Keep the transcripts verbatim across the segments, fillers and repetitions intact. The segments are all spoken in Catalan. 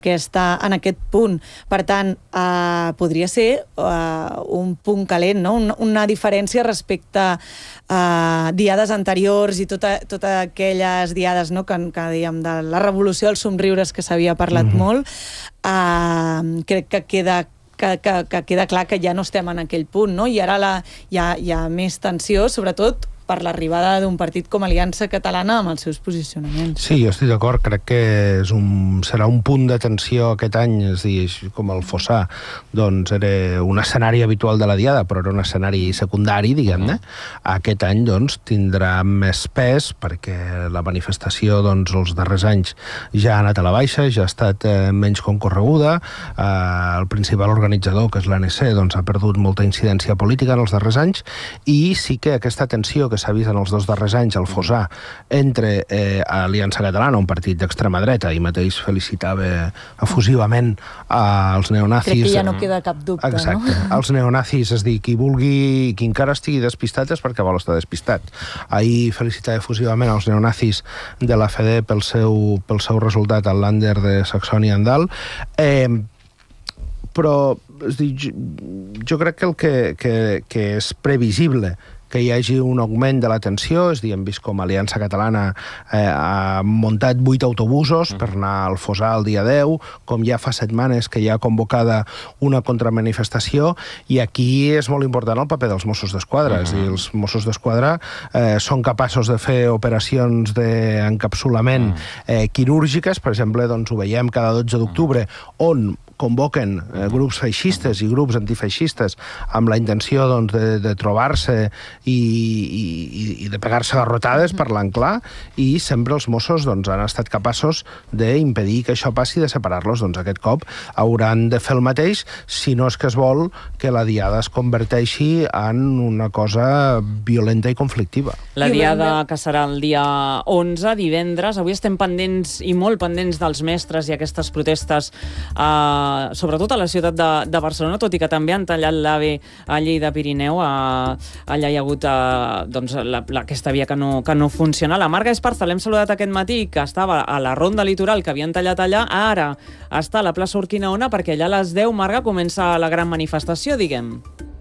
Aquesta, en aquest punt. Per tant, eh, podria ser eh, un punt calent, no? Una, una diferència respecte a eh, diades anteriors i tota, totes aquelles diades, no? que, que dèiem de la revolució dels somriures que s'havia parlat mm-hmm. molt. Eh, crec que queda Que, que, que queda clar que ja no estem en aquell punt, no? I ara la, hi, ha, hi ha més tensió, sobretot per l'arribada d'un partit com Aliança Catalana amb els seus posicionaments. Sí, jo estic d'acord, crec que és un, serà un punt de tensió aquest any, és a dir, com el Fossar, doncs era un escenari habitual de la Diada, però era un escenari secundari, diguem-ne. Aquest any, doncs, tindrà més pes, perquè la manifestació, doncs, els darrers anys ja ha anat a la baixa, ja ha estat eh, menys concorreguda, eh, el principal organitzador, que és l'A N C, doncs, ha perdut molta incidència política en els darrers anys, i sí que aquesta tensió que s'ha vist en els dos darrers anys al Fossar entre eh, Aliança Catalana, un partit d'extrema dreta, i mateix felicitava efusivament als neonazis. Crec que ja no queda cap dubte, exacte, no? Els neonazis, és dir, qui vulgui, qui encara estigui despistat és perquè vol estar despistat. Ahir felicitava efusivament als neonazis de la F D pel seu, pel seu resultat al Länder de Saxònia-Anhalt. Eh, però és dir, jo, jo crec que el que, que, que és previsible que hi hagi un augment de la tensió, és a dir, hem vist com Aliança Catalana eh, ha muntat vuit autobusos per anar al Fossar el dia deu, com ja fa setmanes que hi ha convocada una contramanifestació, i aquí és molt important el paper dels Mossos d'Esquadra. Uh-huh. És a dir, els Mossos d'Esquadra eh, són capaços de fer operacions d'encapsulament eh, quirúrgiques, per exemple, doncs ho veiem cada dotze d'octubre, on convoquen eh, grups feixistes i grups antifeixistes amb la intenció doncs, de, de trobar-se i, i, i de pegar-se garrotades, parlant clar, i sempre els Mossos doncs, han estat capaços d'impedir que això passi, de separar-los. Doncs aquest cop hauran de fer el mateix, si no és que es vol que la Diada es converteixi en una cosa violenta i conflictiva. La Diada, que serà el dia onze, divendres. Avui estem pendents, i molt pendents, dels mestres i aquestes protestes eh, sobretot a la ciutat de, de Barcelona, tot i que també han tallat l'AVE a Lleida Pirineu. A, allà hi ha hagut a, doncs, la, la, aquesta via que no, que no funciona. La Marga Esparza l'hem saludat aquest matí, que estava a la Ronda Litoral, que havien tallat allà. Ara està a la plaça Urquinaona, perquè allà a les deu, Marga, comença la gran manifestació, diguem.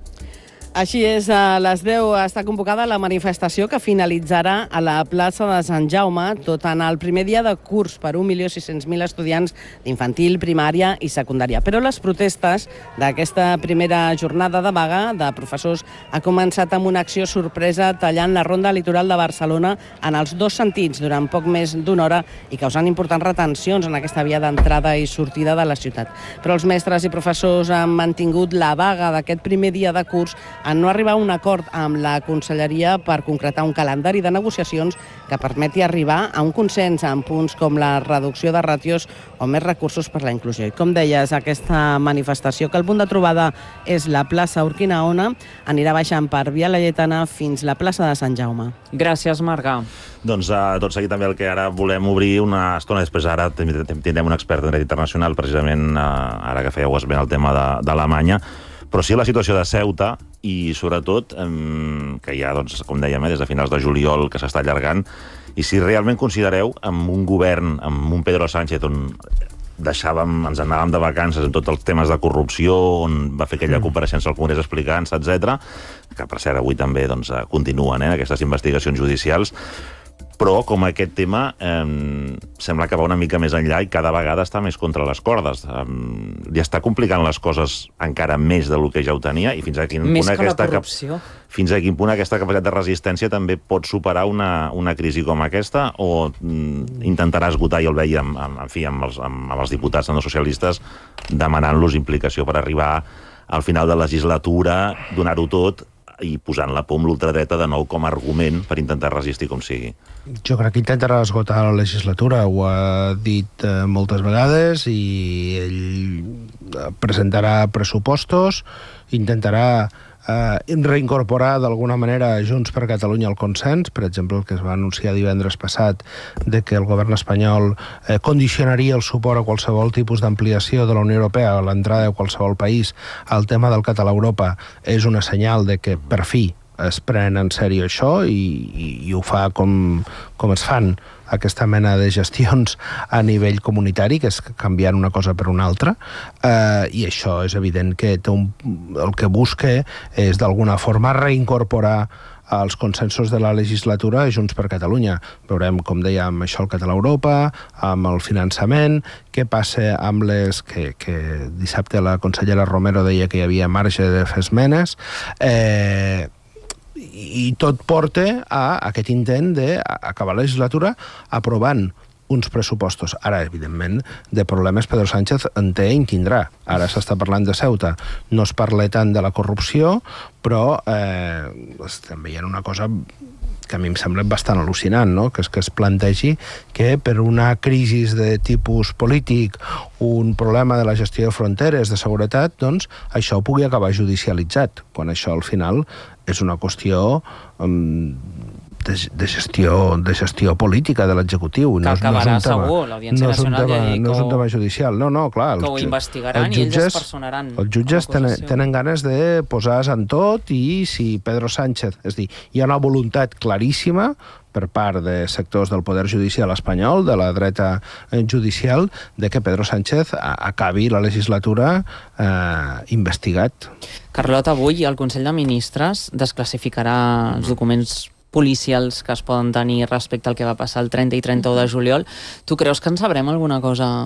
Així és, a les deu està convocada la manifestació que finalitzarà a la plaça de Sant Jaume, tot en el primer dia de curs per un milió sis-cents mil estudiants d'infantil, primària i secundària. Però les protestes d'aquesta primera jornada de vaga de professors ha començat amb una acció sorpresa tallant la Ronda Litoral de Barcelona en els dos sentits durant poc més d'una hora i causant importants retencions en aquesta via d'entrada i sortida de la ciutat. Però els mestres i professors han mantingut la vaga d'aquest primer dia de curs en no arribar a un acord amb la Conselleria per concretar un calendari de negociacions que permeti arribar a un consens en punts com la reducció de ràtios o més recursos per la inclusió. I com deies, aquesta manifestació, que el punt de trobada és la plaça Urquinaona, anirà baixant per Via Laietana fins la plaça de Sant Jaume. Gràcies, Marga. Doncs uh, tot seguit també el que ara volem obrir una estona després. Ara tindrem un expert en dret internacional, precisament uh, ara que fèieu esment el tema d'Alemanya, però sí la situació de Ceuta i, sobretot, eh, que hi ha, doncs, com dèiem, eh, des de finals de juliol que s'està allargant, i si realment considereu amb un govern, amb un Pedro Sánchez, on deixàvem, ens anàvem de vacances en tots els temes de corrupció, on va fer aquella compareixença al Congrés explicant-se, etcètera, que, per cert, avui també doncs, continuen eh, aquestes investigacions judicials, però com aquest tema eh, sembla que va una mica més enllà i cada vegada està més contra les cordes. Eh, li està complicant les coses encara més del que ja ho tenia, i fins a quin més punt que aquesta la corrupció. Fins a quin punt aquesta capacitat de resistència també pot superar una, una crisi com aquesta, o mm, intentarà esgotar, i el veiem en, en fi, amb, els, amb, amb els diputats no socialistes demanant-los implicació per arribar al final de legislatura, donar-ho tot i posant la por amb l'ultradreta de nou com a argument per intentar resistir com sigui. Jo crec que intentarà esgotar la legislatura, ho ha dit eh, moltes vegades, i ell presentarà pressupostos, intentarà eh, reincorporar d'alguna manera Junts per Catalunya al consens, per exemple el que es va anunciar divendres passat de que el govern espanyol eh, condicionaria el suport a qualsevol tipus d'ampliació de la Unió Europea a l'entrada de qualsevol país al tema del català a Europa, és una senyal de que per fi es pren en sèrio això i, i, i ho fa com, com es fan aquesta mena de gestions a nivell comunitari, que és canviant una cosa per una altra, eh, i això és evident que té un, el que busca és d'alguna forma reincorporar als consensos de la legislatura a Junts per Catalunya. Veurem, com dèiem, això el català a Europa, amb el finançament, què passa amb les... que, que dissabte la consellera Romero deia que hi havia marge de fer esmenes, eh, i tot porta a aquest intent d'acabar la legislatura aprovant uns pressupostos. Ara, evidentment, de problemes Pedro Sánchez en té i en tindrà. Ara s'està parlant de Ceuta. No es parla tant de la corrupció, però eh, estem veient una cosa que a mi em sembla bastant al·lucinant, no? Que és que es plantegi que per una crisi de tipus polític, un problema de la gestió de fronteres, de seguretat, doncs això pugui acabar judicialitzat, quan això al final és una qüestió um, de, de, gestió, de gestió política de l'executiu. Que no és, acabarà no és tema, segur, l'Audiència no Nacional ja tema, diu no és un tema judicial. No, no, clar. Que ho els, investigaran els i ells jutges, es personaran. Els jutges tenen, tenen ganes de posar-se en tot, i si Pedro Sánchez... És dir, hi ha una voluntat claríssima per part de sectors del poder judicial espanyol, de la dreta judicial, de que Pedro Sánchez acabi la legislatura eh, investigat. Carlota, avui el Consell de Ministres desclassificarà els documents policials que es poden tenir respecte al que va passar el trenta i trenta-u de juliol. Tu creus que en sabrem alguna cosa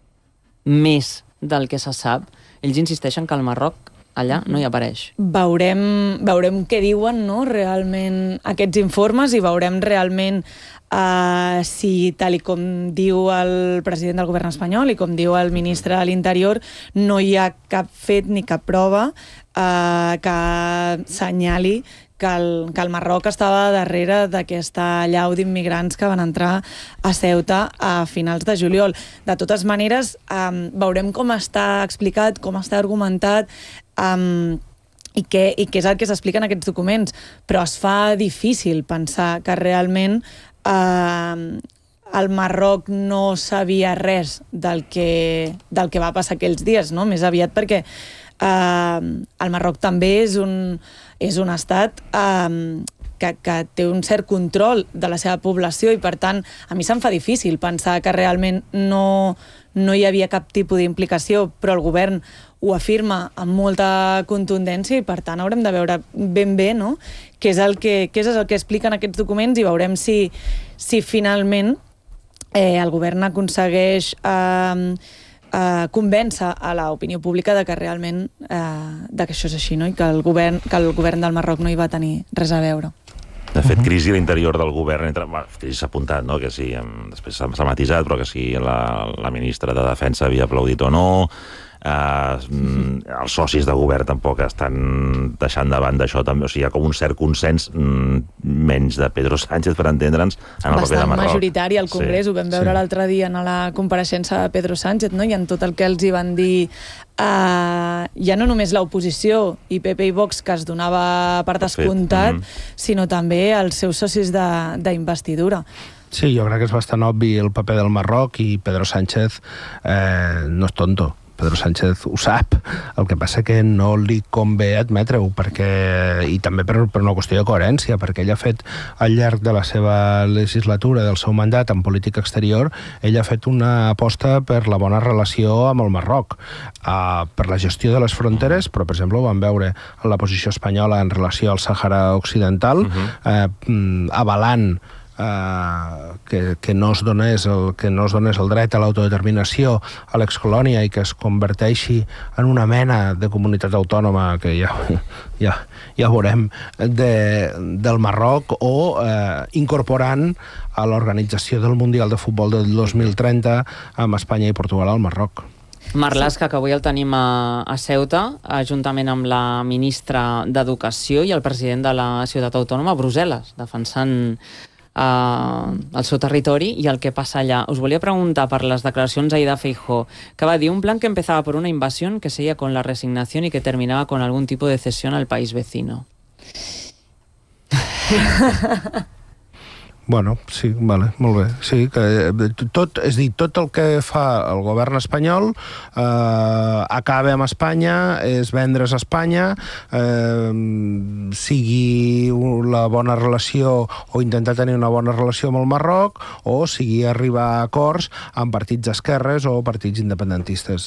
més del que se sap? Ells insisteixen que el Marroc allà no hi apareix. Veurem, veurem què diuen, no?, realment aquests informes, i veurem realment uh, si, tal i com diu el president del govern espanyol i com diu el ministre de l'Interior, no hi ha cap fet ni cap prova uh, que senyali que el, que el Marroc estava darrere d'aquesta allau d'immigrants que van entrar a Ceuta a finals de juliol. De totes maneres, um, veurem com està explicat, com està argumentat, um, i, què, i què és el que s'explica en aquests documents. Però es fa difícil pensar que realment uh, el Marroc no sabia res del que, del que va passar aquells dies, no? Més aviat perquè uh, el Marroc també és un... és un estat um, que, que té un cert control de la seva població, i per tant a mi se'm fa difícil pensar que realment no, no hi havia cap tipus d'implicació, però el govern ho afirma amb molta contundència, i per tant haurem de veure ben bé, no?, què és el que, què és el que expliquen aquests documents, i veurem si, si finalment eh, el govern aconsegueix eh, Uh, convèncer a l'opinió pública de que realment uh, de que això és així, no? I que el govern, que el govern del Marroc no hi va tenir res a veure. De fet, crisi a l'interior del govern, entre... bueno, crisi s'ha apuntat, no?, que sí, després s'ha matisat, però que sí, la, la ministra de Defensa havia aplaudit o no, Uh, els socis de govern tampoc estan deixant de banda això també, o sigui, hi ha com un cert consens, mm, menys de Pedro Sánchez, per entendre'ns, en el paper de Marroc. Bastant majoritari al Congrés, sí, ho vam veure sí. l'altre dia en la compareixença de Pedro Sánchez, no? I en tot el que els hi van dir, uh, ja no només l'oposició i P P i Vox, que es donava per descomptat, mm. sinó també els seus socis d'investidura. Sí, jo crec que és bastant obvi el paper del Marroc, i Pedro Sánchez eh, no és tonto. Pedro Sánchez ho sap, el que passa que no li convé admetre-ho, perquè, i també per, per una qüestió de coherència, perquè ell ha fet al llarg de la seva legislatura, del seu mandat en política exterior, ell ha fet una aposta per la bona relació amb el Marroc, uh, per la gestió de les fronteres, però per exemple ho vam veure en la posició espanyola en relació al Sàhara Occidental, uh-huh. uh, avalant Uh, que, que, no es donés el, que no es donés el dret a l'autodeterminació a l'excolònia, i que es converteixi en una mena de comunitat autònoma que ja, ja, ja veurem de, del Marroc, o uh, incorporant a l'organització del Mundial de Futbol del dos mil trenta amb Espanya i Portugal al Marroc. Marlaska, que avui el tenim a, a Ceuta, juntament amb la ministra d'Educació i el president de la ciutat autònoma, a Brussel·les, defensant Uh, el seu territori i el que passa allà. Us volia preguntar per les declaracions ahir de Feijóo, que va dir un plan que empezaba por una invasión, que seguía con la resignación y que terminaba con algún tipo de cesión al país vecino. Bueno, sí, vale, molt bé. Sí, que tot, és dir, tot el que fa el govern espanyol eh, acaba amb Espanya, és vendre's a Espanya, eh, sigui la bona relació o intentar tenir una bona relació amb el Marroc, o sigui arribar a acords amb partits d'esquerres o partits independentistes.